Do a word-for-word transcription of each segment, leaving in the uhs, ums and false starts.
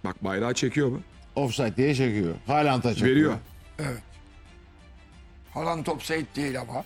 Bak bayrağı çekiyor bu. Offside diye çekiyor. Haaland'a çekiyor. Veriyor. Evet. Haaland offside değil ama.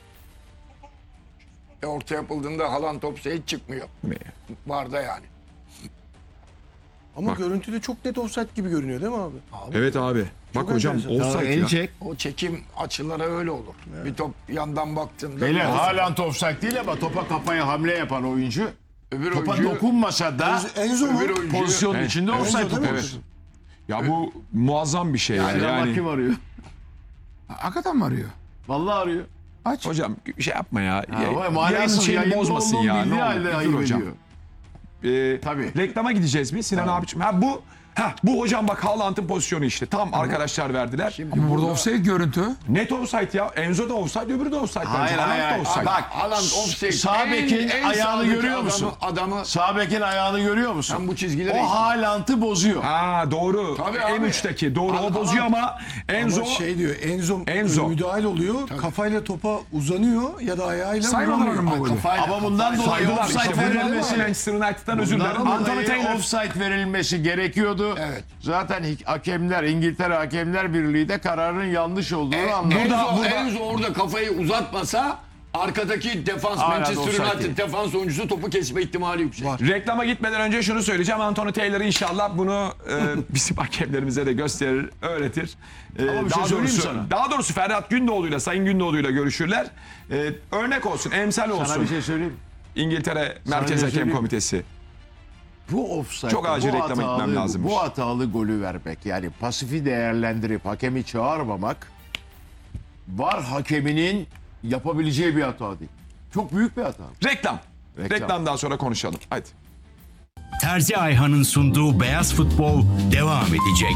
E orta yapıldığında Haaland offside çıkmıyor. Ne? Var da yani. Ama Bak. görüntüde çok net offside gibi görünüyor değil mi abi? Evet abi. Bak hocam enteresan. Tamam, offside el ya. çek. O çekim açıları öyle olur. Bir top yandan baktığında. Beyler Haaland offside değil ama topa kafaya hamle yapan oyuncu öbür topa oyuncu, dokunmasa da Enzo mu? öbür oyuncu pozisyonun Evet. içinde Evet. offside Enzo değil mi? tutuyor. Evet. Ya bu muazzam bir şey yani. Yani, yani kim arıyor? Hakikaten mi arıyor? Vallahi arıyor. Aç. hocam şey yapma ya. Ha, Ya- ama yayın manasız şeyini yayında bozmasın olduğunu ya. bildiği Ne olur. halde Bir dur ayıp hocam. ediyor. Ee, Tabii. Reklama gideceğiz mi Sinan abiciğim? Ha bu ha bu hocam bak Haaland'ın pozisyonu işte. Tam arkadaşlar verdiler. Ama burada offside görüntü. Net offside ya. Enzo da offside, öbürü de offside. Hayır, Bence. hayır, Haaland da hayır. offside. Bak, Haaland offside. Sağ En- bekin en ayağını sağdaki görüyor adamı- musun? Adamı Sağ bekin ayağını görüyor musun? sen bu çizgileri O Haaland'ı bozuyor. Ha doğru. Tabii M abi. üçteki doğru o Haaland- bozuyor ama Enzo Ama şey diyor Enzo, Enzo. müdahale oluyor. Kafayla topa uzanıyor ya da ayağıyla Saymadılar vuramıyor. mı bu golü? kafayla- Ama bundan dolayı saydılar offside işte. verilmesi, Manchester United'dan özür bundan dilerim. Anthony dolayı Taylor. offside verilmesi gerekiyordu. Evet. Zaten hik- hakemler, İngiltere Hakemler Birliği de kararın yanlış olduğunu anladı. Enzo, burada- Enzo orada kafayı uzatmasa arkadaki defans Hala Manchester offside United değil. defans oyuncusu topu kesme ihtimali yüksek. Reklama gitmeden önce şunu söyleyeceğim. Anthony Taylor inşallah bunu e, bizim hakemlerimize de gösterir, öğretir. E, Ama bir şey daha söyleyeyim doğrusu, sana. Daha doğrusu Ferhat Gündoğdu'yla, Sayın Gündoğdu'yla görüşürler. E, örnek olsun, emsal olsun. Sana bir şey söyleyeyim. İngiltere Merkez bir şey Hakem söyleyeyim. Komitesi. Bu offside, Çok acil bu reklama gitmem hatalı- lazımmış. Bu hatalı golü vermek, yani pasifi değerlendirip hakemi çağırmamak var hakeminin yapabileceği bir hata değil. Çok büyük bir hata. Reklam. Reklam. Reklamdan sonra konuşalım. Hadi. Terzi Ayhan'ın sunduğu Beyaz Futbol devam edecek.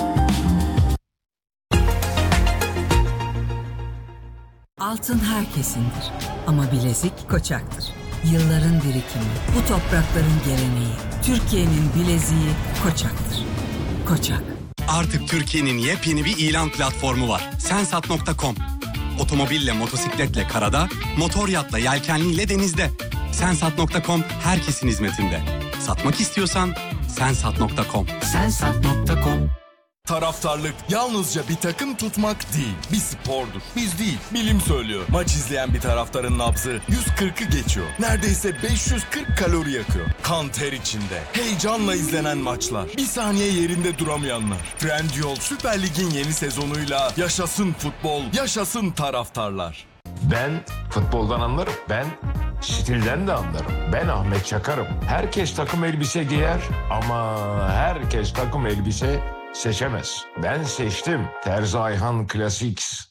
Altın herkesindir ama bilezik Koçak'tır. Yılların birikimi, bu toprakların geleneği. Türkiye'nin bileziği Koçak'tır. Koçak. Artık Türkiye'nin yepyeni bir ilan platformu var. Sensat nokta com. Otomobille, motosikletle karada, motor yatla, yelkenliyle denizde. Sensat nokta com herkesin hizmetinde. Satmak istiyorsan sensat nokta com. Sensat nokta com. Taraftarlık yalnızca bir takım tutmak değil, bir spordur. Biz değil, bilim söylüyor. Maç izleyen bir taraftarın nabzı yüz kırkı geçiyor. Neredeyse beş yüz kırk kalori yakıyor. Kan ter içinde, heyecanla izlenen maçlar, bir saniye yerinde duramayanlar. Trendyol Süper Lig'in yeni sezonuyla yaşasın futbol, yaşasın taraftarlar. Ben futboldan anlarım. Ben stilden de anlarım. Ben Ahmet Çakar'ım. Herkes takım elbise giyer ama herkes takım elbise seçemez. Ben seçtim. Terzi Ayhan Classics.